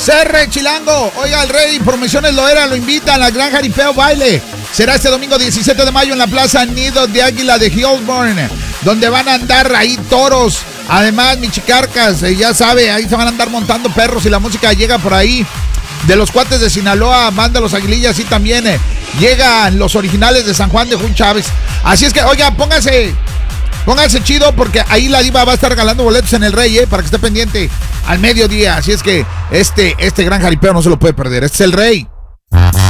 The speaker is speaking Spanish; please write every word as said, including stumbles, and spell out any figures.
Cerre Chilango, oiga, el Rey, Promociones Loera lo invita a la Gran Jaripeo Baile. Será este domingo diecisiete de mayo en la Plaza Nido de Águila de Hillsborough, donde van a andar ahí toros. Además, Michicarcas, eh, ya sabe, ahí se van a andar montando perros y la música llega por ahí. De los cuates de Sinaloa, Banda Los Aguilillas y también eh, llegan los originales de San Juan de Jun Chávez. Así es que, oiga, póngase, póngase chido porque ahí la diva va a estar regalando boletos en el Rey, eh, para que esté pendiente al mediodía. Así es que este, este gran jaripeo no se lo puede perder. Este es el Rey.